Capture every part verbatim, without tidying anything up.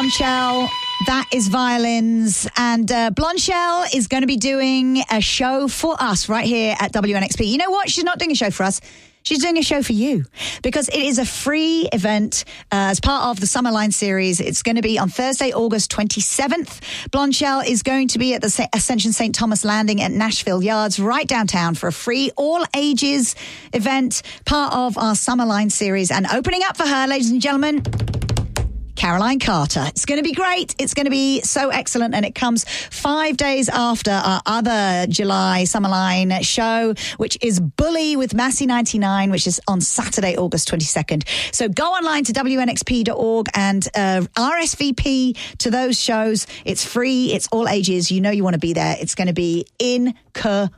Blondshell. That is Violins. And uh, Blondshell is going to be doing a show for us right here at W N X P. You know what? She's not doing a show for us. She's doing a show for you because it is a free event uh, as part of the Summerline series. It's going to be on Thursday, August twenty-seventh. Blondshell is going to be at the Ascension Saint Thomas Landing at Nashville Yards, right downtown, for a free all-ages event, part of our Summerline series. And opening up for her, ladies and gentlemen, Caroline Carter. It's going to be great. It's going to be so excellent. And it comes five days after our other July Summerline show, which is Bully with Massey ninety-nine, which is on Saturday, August twenty-second. So go online to W N X P dot org and uh, R S V P to those shows. It's free. It's all ages. You know you want to be there. It's going to be incredible.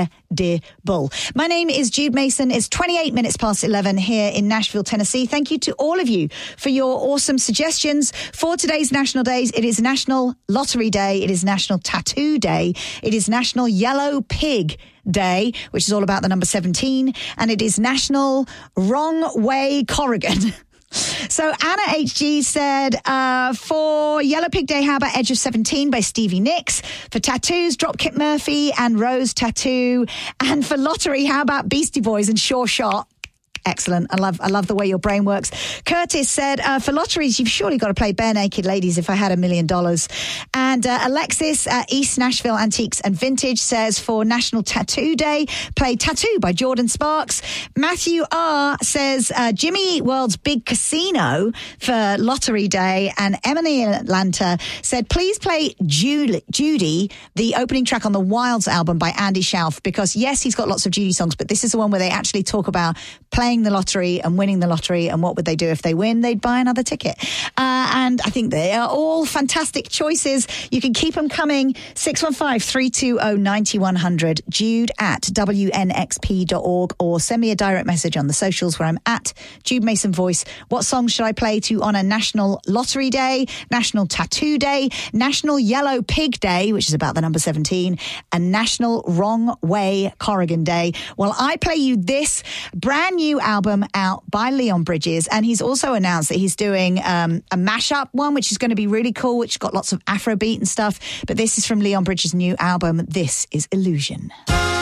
My name is Jude Mason. It's twenty-eight minutes past eleven here in Nashville, Tennessee. Thank you to all of you for your awesome suggestions for today's national days. It is National Lottery Day. It is National Tattoo Day. It is National Yellow Pig Day, which is all about the number seventeen. And it is National Wrong Way Corrigan. So Anna H G said, uh, for Yellow Pig Day, how about Edge of seventeen by Stevie Nicks? For tattoos, Dropkick Murphy and Rose Tattoo. And for lottery, how about Beastie Boys and Sure Shot? Excellent. I love I love the way your brain works. Curtis said, uh, for lotteries, you've surely got to play Bare Naked Ladies, If I Had a Million Dollars. And uh, Alexis, uh, East Nashville Antiques and Vintage, says for National Tattoo Day, play Tattoo by Jordan Sparks. Matthew R. says, uh, Jimmy Eat World's Big Casino for Lottery Day. And Emily in Atlanta said, please play Judy, Judy, the opening track on the Wilds album by Andy Schauf, because yes, he's got lots of Judy songs, but this is the one where they actually talk about playing the lottery and winning the lottery, and what would they do if they win? They'd buy another ticket. Uh, and I think they are all fantastic choices. You can keep them coming. six one five, three two zero, nine one zero zero, Jude at W N X P dot org, or send me a direct message on the socials where I'm at Jude Mason Voice. What songs should I play to honour National Lottery Day, National Tattoo Day, National Yellow Pig Day, which is about the number seventeen, and National Wrong Way Corrigan Day? Well, I play you this brand new album out by Leon Bridges, and he's also announced that he's doing um, a mashup one, which is going to be really cool, which has got lots of Afrobeat and stuff. But this is from Leon Bridges' new album. This is Illusion.